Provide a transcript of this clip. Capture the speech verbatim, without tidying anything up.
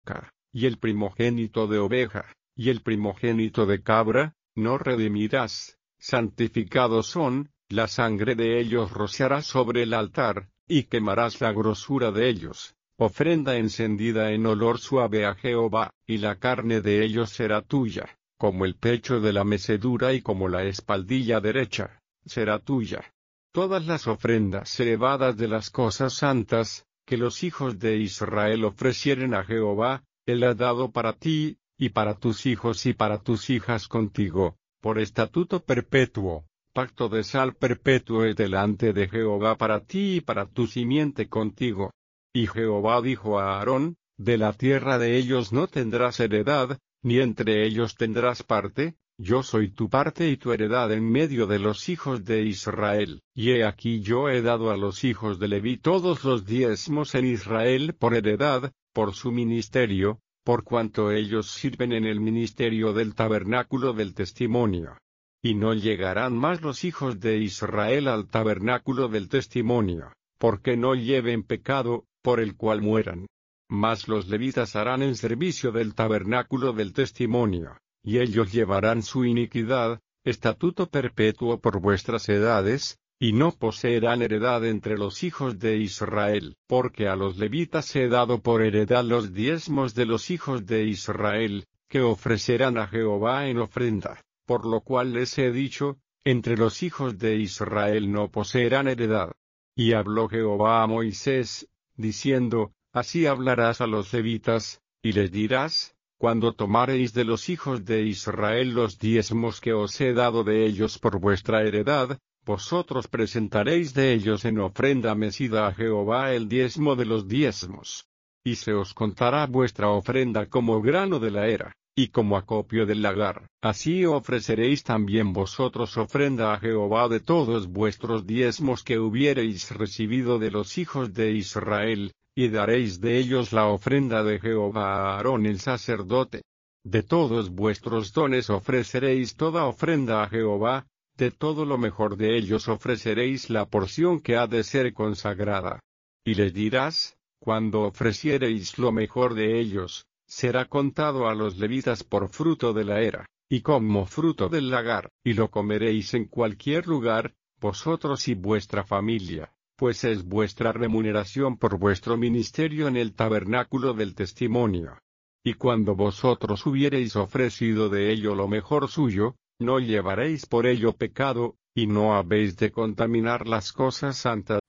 vaca, y el primogénito de oveja, y el primogénito de cabra, no redimirás. Santificados son, la sangre de ellos rociarás sobre el altar, y quemarás la grosura de ellos, ofrenda encendida en olor suave a Jehová, y la carne de ellos será tuya, como el pecho de la mecedura y como la espaldilla derecha, será tuya. Todas las ofrendas elevadas de las cosas santas, que los hijos de Israel ofrecieren a Jehová, Él ha dado para ti, y para tus hijos y para tus hijas contigo, por estatuto perpetuo, pacto de sal perpetuo es delante de Jehová para ti y para tu simiente contigo. Y Jehová dijo a Aarón, de la tierra de ellos no tendrás heredad, ni entre ellos tendrás parte, yo soy tu parte y tu heredad en medio de los hijos de Israel. Y he aquí yo he dado a los hijos de Leví todos los diezmos en Israel por heredad, por su ministerio, por cuanto ellos sirven en el ministerio del tabernáculo del testimonio. Y no llegarán más los hijos de Israel al tabernáculo del testimonio, porque no lleven pecado, por el cual mueran. Mas los levitas harán el servicio del tabernáculo del testimonio, y ellos llevarán su iniquidad, estatuto perpetuo por vuestras edades, y no poseerán heredad entre los hijos de Israel, porque a los levitas he dado por heredad los diezmos de los hijos de Israel, que ofrecerán a Jehová en ofrenda, por lo cual les he dicho, entre los hijos de Israel no poseerán heredad. Y habló Jehová a Moisés, diciendo, así hablarás a los levitas, y les dirás, cuando tomareis de los hijos de Israel los diezmos que os he dado de ellos por vuestra heredad, vosotros presentaréis de ellos en ofrenda mecida a Jehová el diezmo de los diezmos. Y se os contará vuestra ofrenda como grano de la era, y como acopio del lagar. Así ofreceréis también vosotros ofrenda a Jehová de todos vuestros diezmos que hubiereis recibido de los hijos de Israel, y daréis de ellos la ofrenda de Jehová a Aarón el sacerdote. De todos vuestros dones ofreceréis toda ofrenda a Jehová, de todo lo mejor de ellos ofreceréis la porción que ha de ser consagrada. Y les dirás, cuando ofreciereis lo mejor de ellos, será contado a los levitas por fruto de la era, y como fruto del lagar, y lo comeréis en cualquier lugar, vosotros y vuestra familia, pues es vuestra remuneración por vuestro ministerio en el tabernáculo del testimonio. Y cuando vosotros hubiereis ofrecido de ello lo mejor suyo, no llevaréis por ello pecado, y no habéis de contaminar las cosas santas